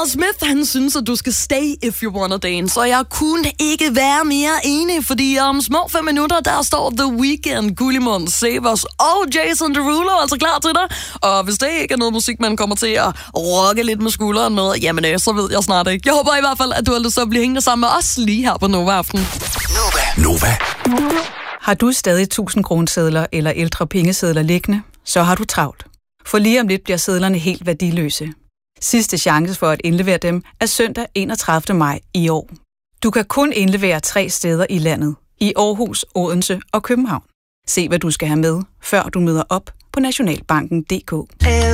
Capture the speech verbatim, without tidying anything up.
Smith, han synes, at du skal stay if you wanna dance, og jeg kunne ikke være mere enig, fordi om små fem minutter, der står The Weeknd, Gullimund, Savers og Jason Derulo altså klar til dig. Og hvis det ikke er noget musik, man kommer til at rocke lidt med skulderen med, jamen øh, så ved jeg snart ikke. Jeg håber i hvert fald, at du har lyst til at blive hængende sammen med os lige her på Nova Aften. Nova. Nova. Har du stadig tusind kronesedler eller ældre pengesedler liggende, så har du travlt. For lige om lidt bliver sedlerne helt værdiløse. Sidste chance for at indlevere dem er søndag enogtredivte maj i år. Du kan kun indlevere tre steder i landet. I Aarhus, Odense og København. Se hvad du skal have med, før du møder op på nationalbanken punktum d k.